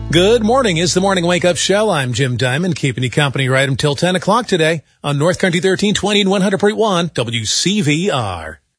Good morning. It's the Morning Wake Up Show. I'm Jim Diamond, keeping you company right until 10 o'clock today on North Country 1320 and 100.1 WCVR.